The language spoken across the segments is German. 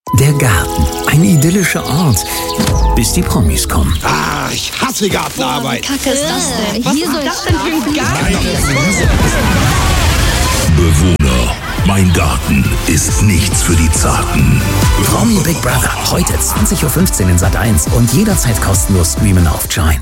Der Garten. Ein idyllischer Ort, bis die Promis kommen. Ah, ich hasse Gartenarbeit. Wie kacke ist das denn? Was ist das denn für ein Garten? Bewohner, mein Garten ist nichts für die Zarten. Promi Big Brother. Heute 20.15 Uhr in Sat.1 und jederzeit kostenlos streamen auf Join.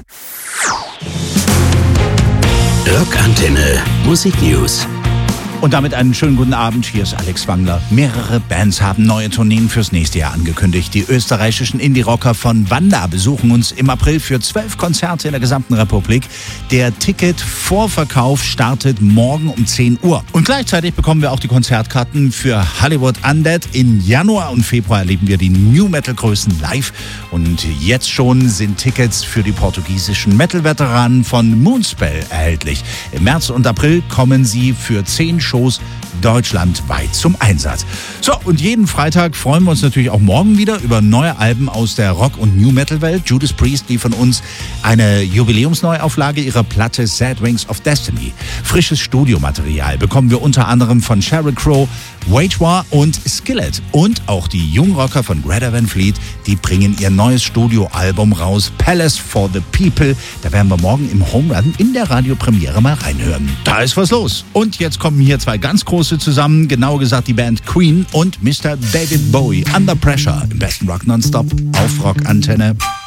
Rockantenne Musik News. Und damit einen schönen guten Abend. Hier ist Alex Wangler. Mehrere Bands haben neue Tourneen fürs nächste Jahr angekündigt. Die österreichischen Indie-Rocker von Wanda besuchen uns im April für 12 Konzerte in der gesamten Republik. Der Ticket-Vorverkauf startet morgen um 10 Uhr. Und gleichzeitig bekommen wir auch die Konzertkarten für Hollywood Undead. Im Januar und Februar erleben wir die New-Metal-Größen live. Und jetzt schon sind Tickets für die portugiesischen Metal-Veteranen von Moonspell erhältlich. Im März und April kommen sie für 10 Shows deutschlandweit zum Einsatz. So, und jeden Freitag freuen wir uns natürlich auch morgen wieder über neue Alben aus der Rock- und New-Metal-Welt. Judas Priest liefern uns eine Jubiläumsneuauflage ihrer Platte Sad Wings of Destiny. Frisches Studiomaterial bekommen wir unter anderem von Sheryl Crow, Wage War und Skillet. Und auch die Jungrocker von Greta Van Fleet, die bringen ihr neues Studioalbum raus, Palace for the People. Da werden wir morgen im Home Run in der Radiopremiere mal reinhören. Da ist was los. Und jetzt kommen hier zwei ganz große zusammen, genauer gesagt die Band Queen und Mr. David Bowie. Under Pressure im besten Rock Nonstop auf Rockantenne.